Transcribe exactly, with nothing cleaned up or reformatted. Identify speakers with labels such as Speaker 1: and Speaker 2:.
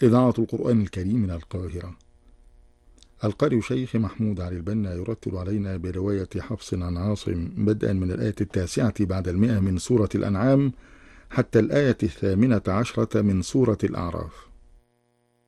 Speaker 1: إذاعة القرآن الكريم من القاهرة. القارئ شيخ محمود علي البنا يرتل علينا برواية حفص عن عاصم بدءا من الآية التاسعة بعد المئة من سورة الأنعام حتى الآية الثامنة عشرة من سورة الأعراف.